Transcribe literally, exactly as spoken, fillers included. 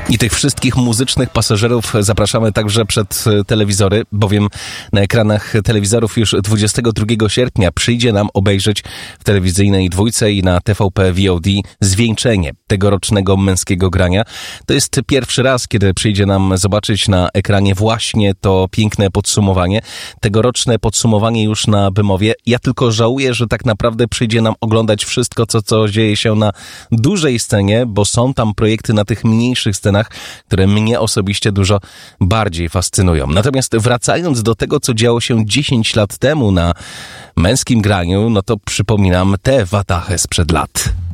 I tych wszystkich muzycznych pasażerów zapraszamy także przed telewizory, bowiem na ekranach telewizorów już dwudziestego drugiego sierpnia przyjdzie nam obejrzeć w telewizyjnej dwójce i na T V P V O D zwieńczenie tegorocznego męskiego grania. To jest pierwszy raz, kiedy przyjdzie nam zobaczyć na ekranie właśnie to piękne podsumowanie. Tegoroczne podsumowanie już na Bemowie. Ja tylko żałuję, że tak naprawdę przyjdzie nam oglądać wszystko, co, co dzieje się na dużej scenie, bo są tam projekty na tych mniejszych scenach, które mnie osobiście dużo bardziej fascynują. Natomiast wracając do tego, co działo się dziesięć lat temu na męskim graniu, no to przypominam te watachy sprzed lat.